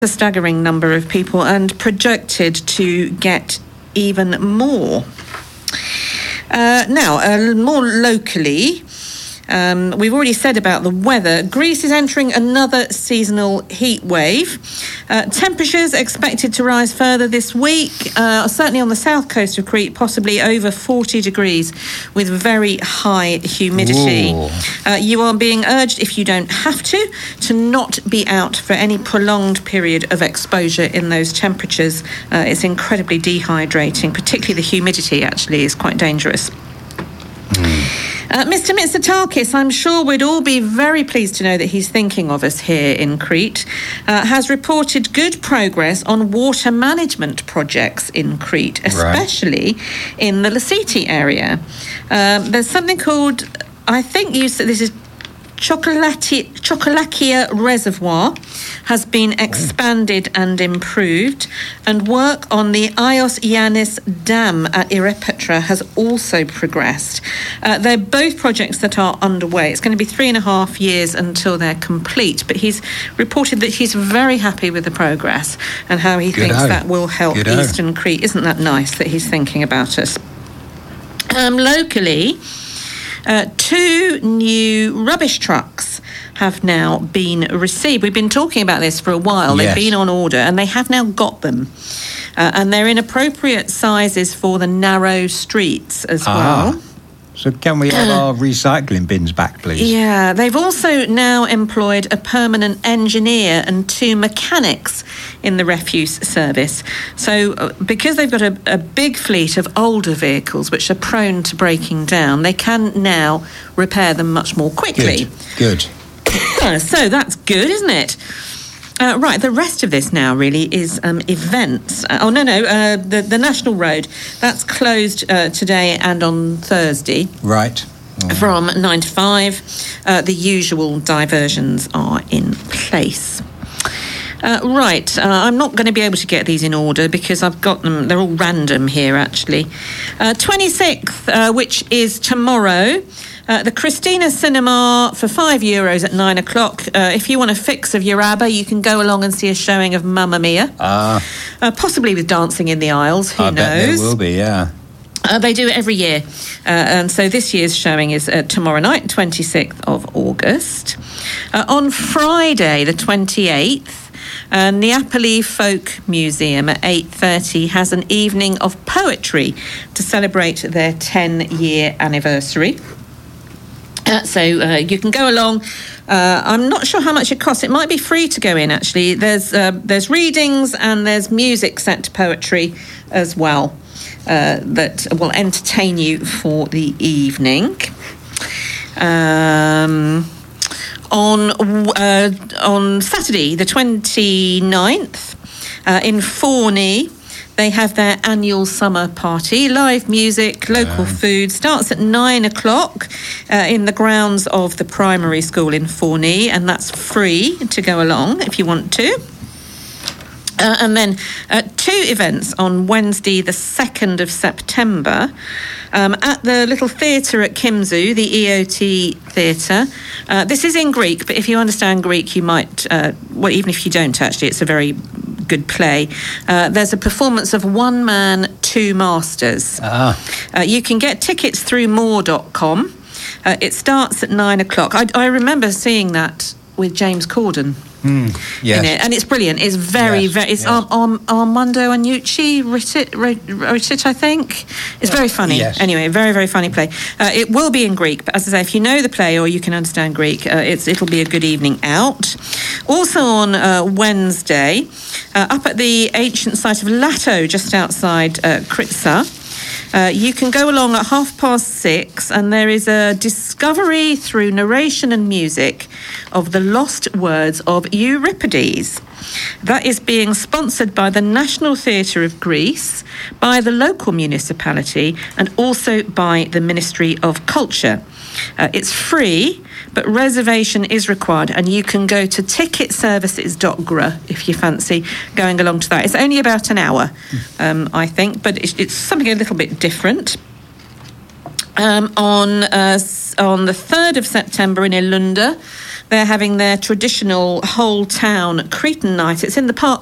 a staggering number of people and projected to get even more. Now, more locally, we've already said about the weather. Greece is entering another seasonal heat wave. Temperatures expected to rise further this week, certainly on the south coast of Crete, possibly over 40 degrees with very high humidity. You are being urged, if you don't have to not be out for any prolonged period of exposure in those temperatures. It's incredibly dehydrating, particularly the humidity actually is quite dangerous. Mr. Mitsotakis, I'm sure we'd all be very pleased to know that he's thinking of us here in Crete, has reported good progress on water management projects in Crete, especially in the Lasiti area. There's something called, I think you said this is Chokolakia Reservoir has been expanded and improved, and work on the Ios Yannis Dam at Irepetra has also progressed. They're both projects that are underway. It's going to be 3.5 years until they're complete, but he's reported that he's very happy with the progress and how he thinks that will help Eastern Crete. Isn't that nice that he's thinking about us? Locally, 2 new rubbish trucks have now been received. We've been talking about this for a while. They've been on order and they have now got them. And they're in appropriate sizes for the narrow streets as well. So can we have our recycling bins back, please? Yeah, they've also now employed a permanent engineer and 2 mechanics in the refuse service. So because they've got a big fleet of older vehicles which are prone to breaking down, they can now repair them much more quickly. Good. So that's good, isn't it? Right, the rest of this now really is events. The National Road, that's closed today and on Thursday. Right. From 9 to 5. The usual diversions are in place. I'm not going to be able to get these in order because I've got them, they're all random here actually. 26th, which is tomorrow, the Christina Cinema for €5 at 9 o'clock. If you want a fix of your ABBA, you can go along and see a showing of Mamma Mia. Possibly with dancing in the aisles, who knows? I bet there will be, yeah. They do it every year. And so this year's showing is tomorrow night, 26th of August. On Friday, the 28th, Neapoli Folk Museum at 8:30 has an evening of poetry to celebrate their 10-year anniversary. So you can go along. I'm not sure how much it costs. It might be free to go in, actually. There's readings and there's music set to poetry as well that will entertain you for the evening. On Saturday, the 29th, in Forney, they have their annual summer party. Live music, local food. Starts at 9 o'clock in the grounds of the primary school in Forney, and that's free to go along if you want to. And then 2 events on Wednesday, the 2nd of September, at the little theatre at Kimzu, the EOT Theatre. This is in Greek, but if you understand Greek, you might, even if you don't actually, it's a very good play. There's a performance of One Man, Two Masters. You can get tickets through more.com. It starts at 9 o'clock. I remember seeing that with James Corden. Yes. In it, and it's brilliant. It's very. It's Armando Iannucci wrote it, I think. It's very funny. Yes. Anyway, very, very funny play. It will be in Greek, but as I say, if you know the play or you can understand Greek, it'll be a good evening out. Also on Wednesday, up at the ancient site of Lato, just outside Kritsa, you can go along at 6:30, and there is a discovery through narration and music of the lost words of Euripides. That is being sponsored by the National Theatre of Greece, by the local municipality, and also by the Ministry of Culture. It's free, but reservation is required, and you can go to ticketservices.gr if you fancy going along to that. It's only about an hour, I think, but it's something a little bit different. On the 3rd of September in Ilunda, they're having their traditional whole town Cretan night. It's in the park